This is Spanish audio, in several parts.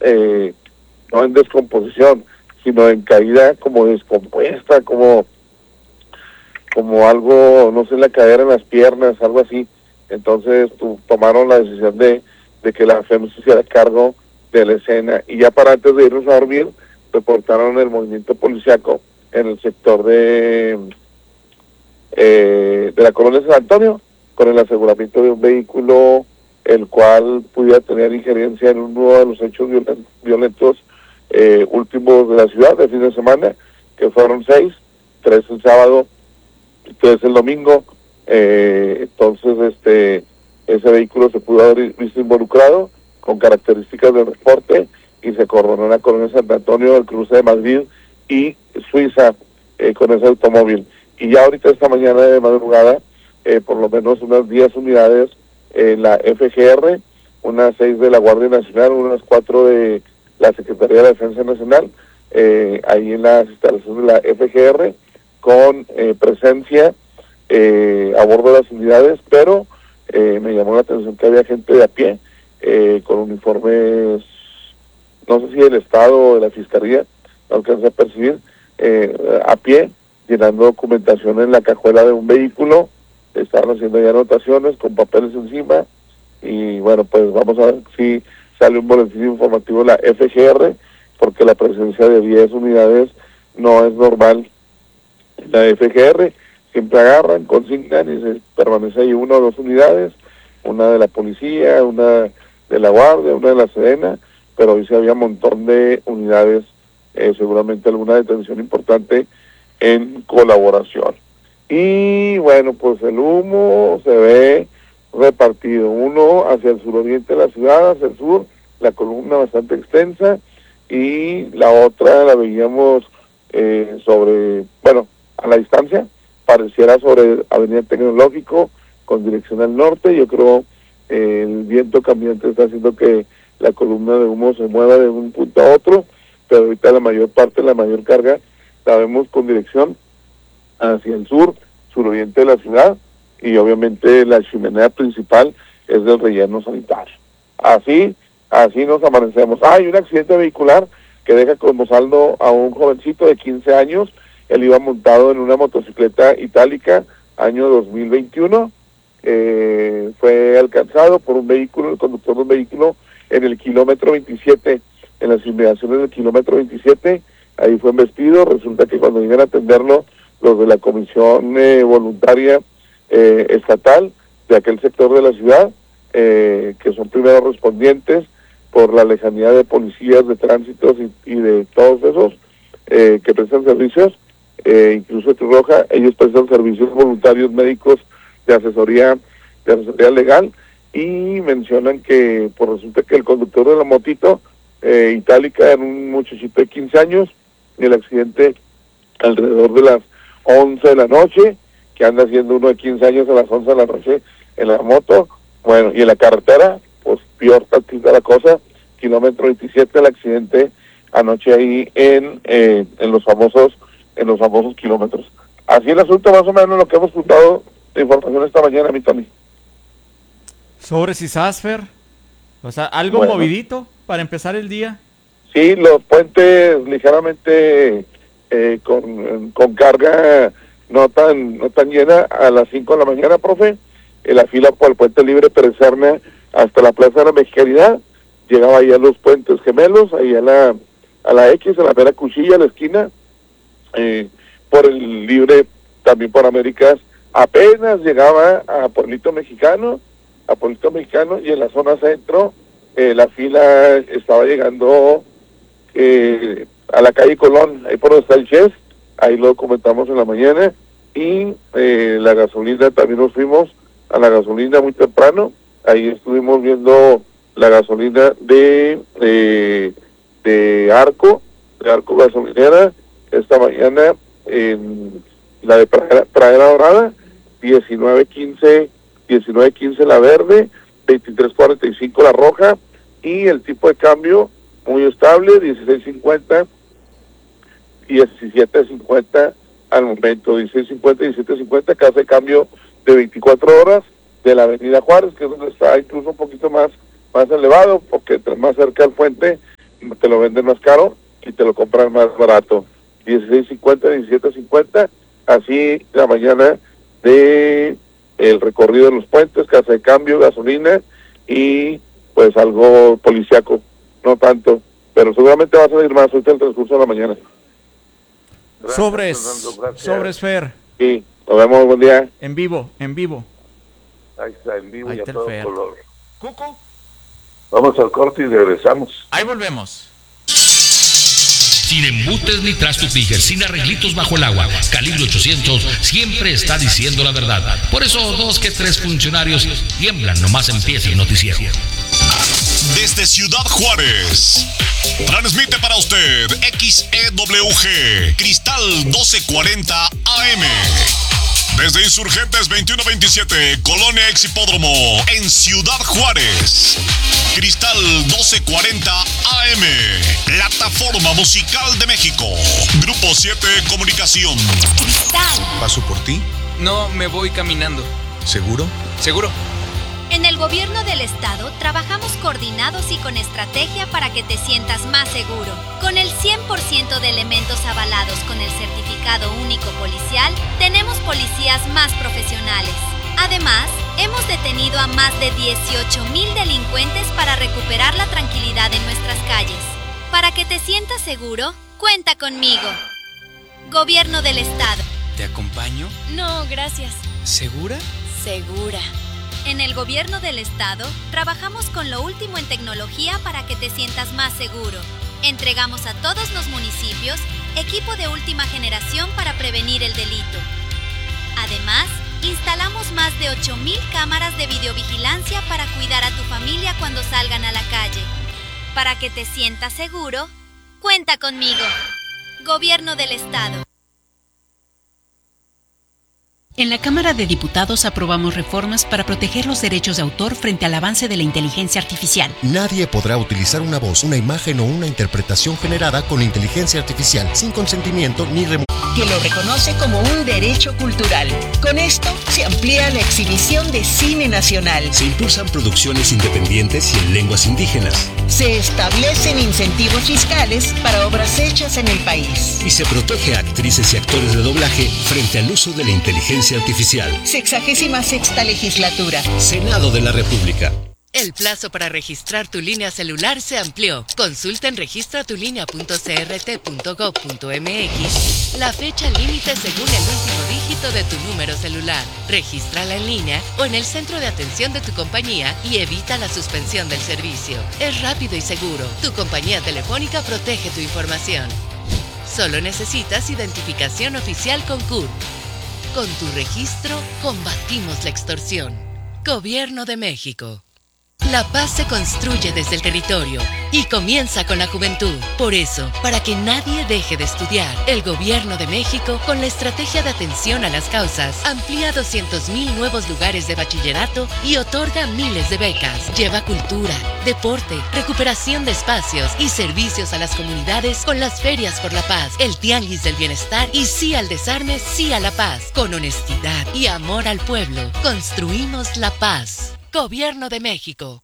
no en descomposición, sino en caída como descompuesta, como algo, no sé, la cadera en las piernas, algo así. Entonces tomaron la decisión de que la FEM se hiciera cargo de la escena, y ya para antes de irnos a dormir, reportaron el movimiento policiaco en el sector de la colonia San Antonio, con el aseguramiento de un vehículo, el cual pudiera tener injerencia en uno de los hechos violentos últimos de la ciudad de fin de semana, que fueron 6, 3 el sábado, 3 el domingo. Entonces ese vehículo se pudo haber visto involucrado con características de reporte, y se coordonó la colonia San Antonio, el cruce de Madrid y Suiza con ese automóvil. Y ya ahorita esta mañana de madrugada, por lo menos unas 10 unidades en la FGR, unas 6 de la Guardia Nacional, unas 4 de la Secretaría de Defensa Nacional, ahí en las instalaciones de la FGR, con presencia a bordo de las unidades, pero me llamó la atención que había gente de a pie, con uniformes, no sé si del Estado o de la Fiscalía, no alcancé a percibir, a pie, llenando documentación en la cajuela de un vehículo. Estaban haciendo ya anotaciones con papeles encima, y bueno, pues vamos a ver si sale un boletín informativo de la FGR, porque la presencia de 10 unidades no es normal en la FGR. Siempre agarran, consignan y se permanece ahí 1 o 2 unidades, una de la policía, una de la Guardia, una de la Sedena, pero hoy sí había un montón de unidades, seguramente alguna detención importante en colaboración. Y bueno, pues el humo se ve repartido, uno hacia el suroriente de la ciudad, hacia el sur, la columna bastante extensa, y la otra la veíamos a la distancia, pareciera sobre Avenida Tecnológico, con dirección al norte. Yo creo el viento cambiante está haciendo que la columna de humo se mueva de un punto a otro, pero ahorita la mayor parte, la mayor carga, la vemos con dirección hacia el sur, suroriente de la ciudad, y obviamente la chimenea principal es del relleno sanitario. Así nos amanecemos. Hay un accidente vehicular que deja como saldo a un jovencito de 15 años. Él iba montado en una motocicleta itálica, año 2021. Fue alcanzado por un vehículo, el conductor de un vehículo, en el kilómetro 27, en las inmediaciones del kilómetro 27. Ahí fue embestido. Resulta que cuando iban a atenderlo, los de la comisión voluntaria estatal de aquel sector de la ciudad, que son primeros respondientes por la lejanía de policías de tránsitos y de todos esos que prestan servicios, incluso de Cruz Roja, ellos prestan servicios voluntarios médicos de asesoría legal, y mencionan que pues resulta que el conductor de la motito itálica era un muchachito de 15 años, y el accidente alrededor de las 11 de la noche, que anda haciendo uno de 15 años a las 11 de la noche en la moto. Bueno, y en la carretera, pues peor tantita la cosa, kilómetro 27 el accidente anoche ahí en los famosos kilómetros. Así el asunto, más o menos lo que hemos juntado de información esta mañana, mi Tony. Sobre Cisasfer, o sea, algo movidito para empezar el día. Sí, los puentes ligeramente con carga no tan llena a las 5 de la mañana, profe. La fila por el puente Libre Pérez Serna hasta la Plaza de la Mexicanidad, llegaba ahí a los puentes gemelos, ahí a la X, a la mera cuchilla, a la esquina, por el Libre, también por Américas, apenas llegaba a Pueblito Mexicano, y en la zona centro, la fila estaba llegando a la calle Colón, ahí por donde está el Chess, ahí lo comentamos en la mañana, y la gasolina, también nos fuimos a la gasolina muy temprano, ahí estuvimos viendo la gasolina de Arco Gasolinera, esta mañana en la de Pradera Dorada, 19.15 la verde, 23.45 la roja, y el tipo de cambio muy estable, 16.50, 17.50 al momento, 16.50, 17.50, casa de cambio de 24 horas de la avenida Juárez, que es donde está incluso un poquito más elevado, porque más cerca del puente te lo venden más caro y te lo compran más barato. 16.50, 17.50, así la mañana de el recorrido de los puentes, casa de cambio, gasolina y pues algo policiaco, no tanto, pero seguramente va a salir más ahorita el transcurso de la mañana. Sobres, Fer. Sí, nos vemos, buen día. En vivo. Ahí está, en vivo Ahí y a está el todo Fer. color. Cuco. Vamos al corte y regresamos. Ahí volvemos. Sin embutes ni trastos Tiger, sin arreglitos bajo el agua. Calibre 800 siempre está diciendo la verdad. Por eso 2 que 3 funcionarios tiemblan nomás empieza el noticiero. Desde Ciudad Juárez, transmite para usted XEWG Cristal 1240 AM. Desde Insurgentes 2127, Colonia Exhipódromo, en Ciudad Juárez. Cristal 1240 AM, Plataforma Musical de México. Grupo 7 Comunicación. Cristal. ¿Paso por ti? No, me voy caminando. ¿Seguro? ¿Seguro? En el gobierno del estado trabajamos coordinados y con estrategia para que te sientas más seguro. Con el 100% de elementos avalados con el certificado único policial, tenemos policías más profesionales. Además, hemos detenido a más de 18,000 delincuentes para recuperar la tranquilidad en nuestras calles. Para que te sientas seguro, cuenta conmigo. Gobierno del estado. ¿Te acompaño? No, gracias. ¿Segura? Segura. En el gobierno del estado, trabajamos con lo último en tecnología para que te sientas más seguro. Entregamos a todos los municipios equipo de última generación para prevenir el delito. Además, instalamos más de 8,000 cámaras de videovigilancia para cuidar a tu familia cuando salgan a la calle. Para que te sientas seguro, cuenta conmigo. Gobierno del estado. En la Cámara de Diputados aprobamos reformas para proteger los derechos de autor frente al avance de la inteligencia artificial. Nadie podrá utilizar una voz, una imagen o una interpretación generada con inteligencia artificial sin consentimiento ni que lo reconoce como un derecho cultural. Con esto se amplía la exhibición de cine nacional. Se impulsan producciones independientes y en lenguas indígenas. Se establecen incentivos fiscales para obras hechas en el país. Y se protege a actrices y actores de doblaje frente al uso de la inteligencia artificial. 66ª legislatura. Senado de la República. El plazo para registrar tu línea celular se amplió. Consulta en registratulinea.crt.gov.mx la fecha límite según el último dígito de tu número celular. Regístrala en línea o en el centro de atención de tu compañía y evita la suspensión del servicio. Es rápido y seguro. Tu compañía telefónica protege tu información. Solo necesitas identificación oficial con CURP. Con tu registro, combatimos la extorsión. Gobierno de México. La paz se construye desde el territorio y comienza con la juventud. Por eso, para que nadie deje de estudiar, el Gobierno de México, con la estrategia de atención a las causas, amplía 200,000 nuevos lugares de bachillerato y otorga miles de becas. Lleva cultura, deporte, recuperación de espacios y servicios a las comunidades con las ferias por la paz, el tianguis del bienestar y sí al desarme, sí a la paz. Con honestidad y amor al pueblo, construimos la paz. Gobierno de México.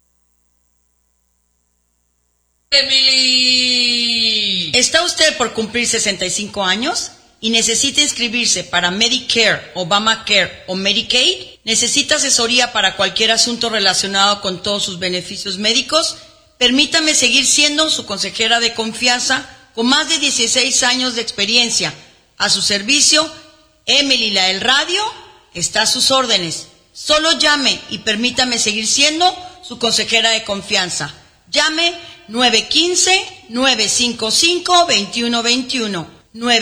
¡Emily! ¿Está usted por cumplir 65 años y necesita inscribirse para Medicare, Obamacare o Medicaid? ¿Necesita asesoría para cualquier asunto relacionado con todos sus beneficios médicos? Permítame seguir siendo su consejera de confianza con más de 16 años de experiencia. A su servicio, Emily la del radio está a sus órdenes. Solo llame y permítame seguir siendo su consejera de confianza. Llame 915-955-2121.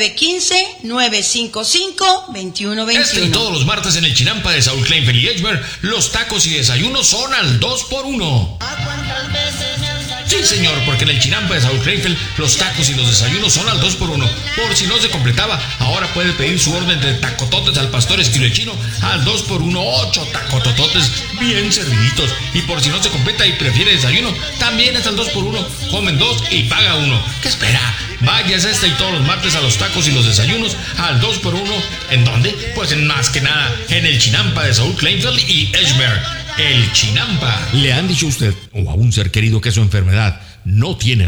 915-955-2121. Este y todos los martes en el Chinampa de Saúl Kleinfeld y Edgemer, los tacos y desayunos son al 2x1. Sí, señor, porque en el Chinampa de Saúl Kleinfeld los tacos y los desayunos son al 2x1. Por si no se completaba, ahora puede pedir su orden de tacototes al pastor esquilechino al 2x1, 8 tacotototes bien serviditos. Y por si no se completa y prefiere desayuno, también es al 2x1. Comen 2 y paga 1. ¿Qué espera? Váyase este y todos los martes a los tacos y los desayunos al 2x1. ¿En dónde? Pues en más que nada, en el Chinampa de Saúl Kleinfeld y Edgemer. El Chinampa. ¿Le han dicho a usted o a un ser querido que su enfermedad no tiene